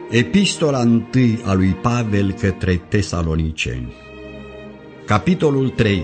Epistola 1 a lui Pavel către Tesaloniceni. Capitolul 3.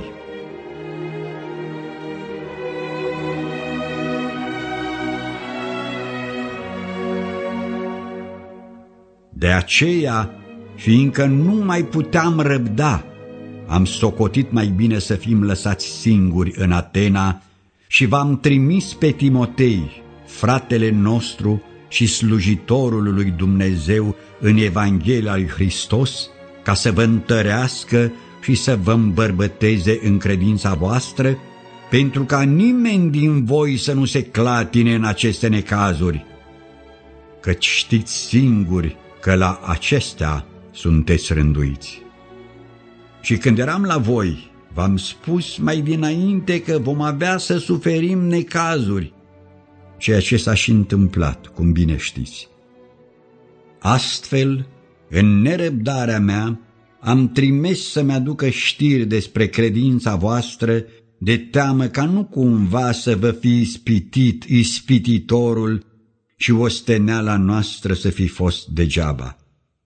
De aceea, fiindcă nu mai puteam răbda, am socotit mai bine să fim lăsați singuri în Atena și v-am trimis pe Timotei, fratele nostru și slujitorul lui Dumnezeu în Evanghelia lui Hristos, ca să vă întărească și să vă îmbărbăteze în credința voastră, pentru ca nimeni din voi să nu se clatine în aceste necazuri, căci știți singuri că la acestea sunteți rânduiți. Și când eram la voi, v-am spus mai dinainte că vom avea să suferim necazuri, ceea ce s-a și întâmplat, cum bine știți. Astfel, în nerăbdarea mea, am trimis să-mi aducă știri despre credința voastră, de teamă ca nu cumva să vă fi ispitit ispititorul și osteneala noastră să fi fost degeaba.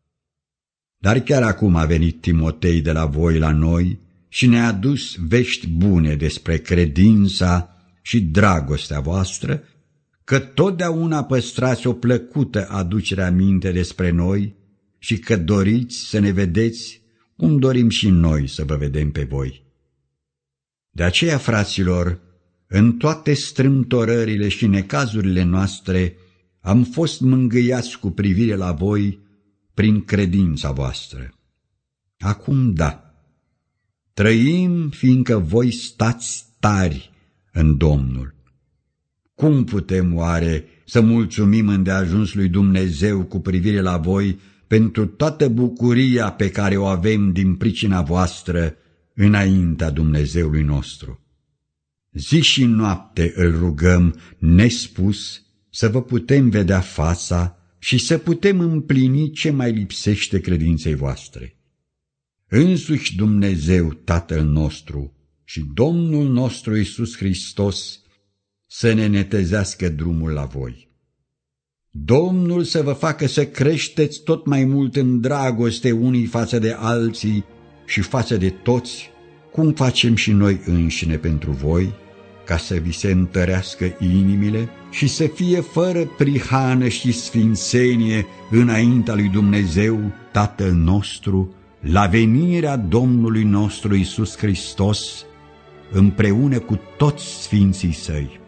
Dar chiar acum a venit Timotei de la voi la noi și ne-a adus vești bune despre credința și dragostea voastră, că totdeauna păstrați o plăcută aducere aminte despre noi și că doriți să ne vedeți cum dorim și noi să vă vedem pe voi. De aceea, fraților, în toate strâmtorările și necazurile noastre am fost mângâiați cu privire la voi prin credința voastră. Acum da, trăim fiindcă voi stați tari în Domnul. Cum putem oare să mulțumim îndeajuns lui Dumnezeu cu privire la voi pentru toată bucuria pe care o avem din pricina voastră înaintea Dumnezeului nostru? Zi și noapte îl rugăm nespus să vă putem vedea fața și să putem împlini ce mai lipsește credinței voastre. Însuși Dumnezeu Tatăl nostru și Domnul nostru Iisus Hristos să ne netezească drumul la voi. Domnul să vă facă să creșteți tot mai mult în dragoste unii față de alții și față de toți, cum facem și noi înșine pentru voi, ca să vi se întărească inimile și să fie fără prihană și sfințenie înaintea lui Dumnezeu, Tatăl nostru, la venirea Domnului nostru Iisus Hristos, împreună cu toți sfinții săi.